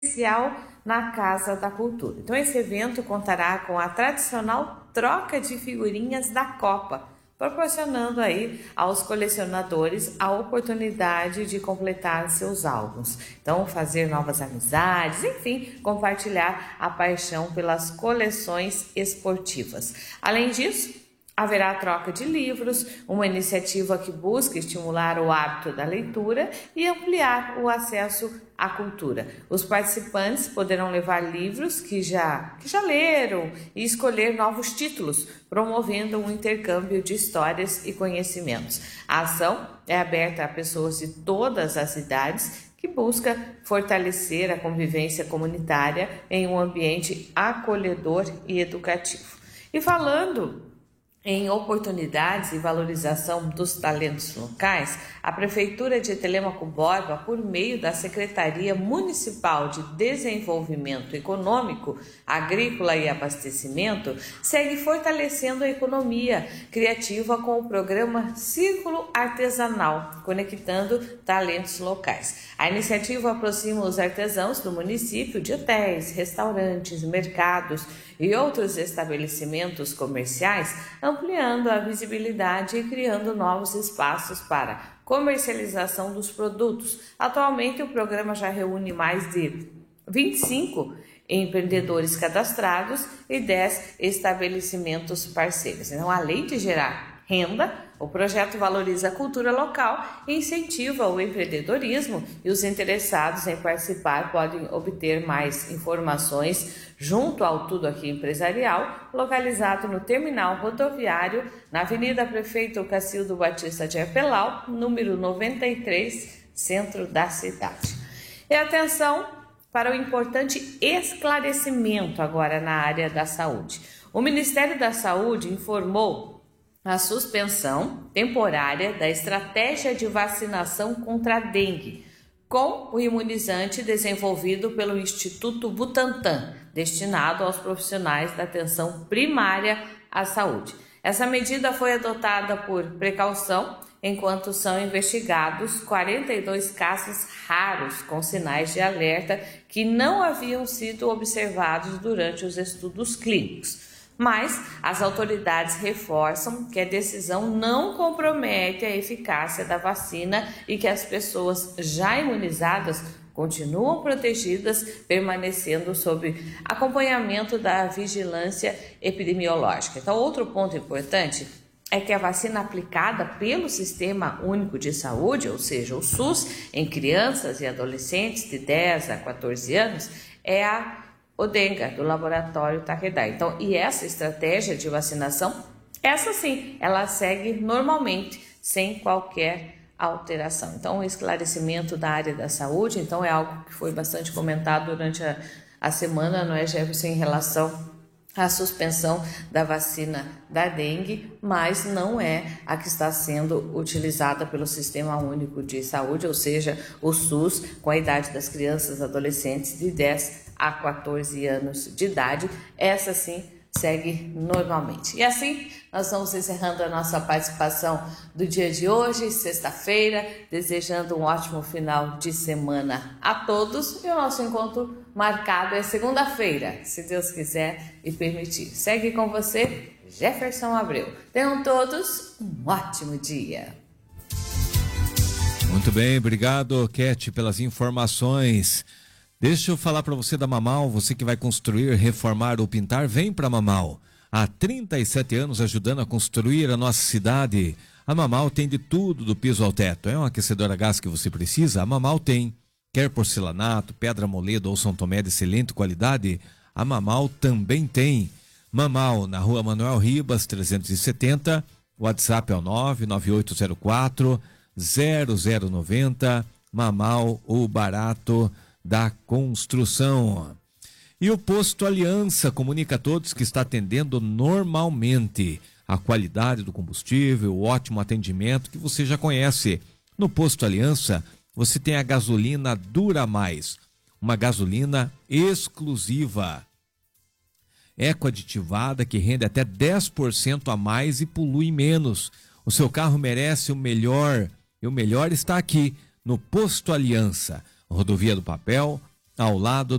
especial na Casa da Cultura. Então esse evento contará com a tradicional troca de figurinhas da Copa, proporcionando aí aos colecionadores a oportunidade de completar seus álbuns. Então fazer novas amizades, enfim, compartilhar a paixão pelas coleções esportivas. Além disso, haverá troca de livros, uma iniciativa que busca estimular o hábito da leitura e ampliar o acesso à cultura. Os participantes poderão levar livros que já leram e escolher novos títulos, promovendo um intercâmbio de histórias e conhecimentos. A ação é aberta a pessoas de todas as idades, que busca fortalecer a convivência comunitária em um ambiente acolhedor e educativo. E falando em oportunidades e valorização dos talentos locais, a Prefeitura de Telêmaco Borba, por meio da Secretaria Municipal de Desenvolvimento Econômico, Agrícola e Abastecimento, segue fortalecendo a economia criativa com o programa Círculo Artesanal, conectando talentos locais. A iniciativa aproxima os artesãos do município de hotéis, restaurantes, mercados e outros estabelecimentos comerciais, ampliando a visibilidade e criando novos espaços para comercialização dos produtos. Atualmente, o programa já reúne mais de 25 empreendedores cadastrados e 10 estabelecimentos parceiros. Então, além de gerar renda, o projeto valoriza a cultura local e incentiva o empreendedorismo, e os interessados em participar podem obter mais informações junto ao Tudo Aqui Empresarial, localizado no terminal rodoviário, na Avenida Prefeito Cacildo Batista de Arpelau, número 93, centro da cidade. E atenção para o importante esclarecimento agora na área da saúde. O Ministério da Saúde informou a suspensão temporária da estratégia de vacinação contra a dengue, com o imunizante desenvolvido pelo Instituto Butantan, destinado aos profissionais da atenção primária à saúde. Essa medida foi adotada por precaução, enquanto são investigados 42 casos raros com sinais de alerta que não haviam sido observados durante os estudos clínicos. Mas as autoridades reforçam que a decisão não compromete a eficácia da vacina e que as pessoas já imunizadas continuam protegidas, permanecendo sob acompanhamento da vigilância epidemiológica. Então, outro ponto importante é que a vacina aplicada pelo Sistema Único de Saúde, ou seja, o SUS, em crianças e adolescentes de 10 a 14 anos, é a Odenga, do laboratório Takeda. Então, e essa estratégia de vacinação, essa sim, ela segue normalmente, sem qualquer alteração. Então, o esclarecimento da área da saúde, então, é algo que foi bastante comentado durante a semana, não é, Jefferson, em relação à suspensão da vacina da dengue, mas não é a que está sendo utilizada pelo Sistema Único de Saúde, ou seja, o SUS, com a idade das crianças e adolescentes de 10 a 14 anos de idade. Essa sim segue normalmente. E assim, nós vamos encerrando a nossa participação do dia de hoje, sexta-feira, desejando um ótimo final de semana a todos, e o nosso encontro marcado é segunda-feira, se Deus quiser e permitir. Segue com você, Jefferson Abreu. Tenham todos um ótimo dia. Muito bem, obrigado, Cat, pelas informações. Deixa eu falar para você da Mamal, você que vai construir, reformar ou pintar, vem para Mamal. Há 37 anos ajudando a construir a nossa cidade. A Mamal tem de tudo do piso ao teto. É um aquecedor a gás que você precisa? A Mamal tem. Quer porcelanato, pedra moledo ou São Tomé de excelente qualidade? A Mamal também tem. Mamal, na rua Manuel Ribas, 370. O WhatsApp é o 99804-0090. Mamal, o barato da construção. E o Posto Aliança comunica a todos que está atendendo normalmente. A qualidade do combustível, o ótimo atendimento que você já conhece. No Posto Aliança, você tem a gasolina Dura Mais, uma gasolina exclusiva, ecoaditivada, que rende até 10% a mais e polui menos. O seu carro merece o melhor, e o melhor está aqui no Posto Aliança. Rodovia do Papel, ao lado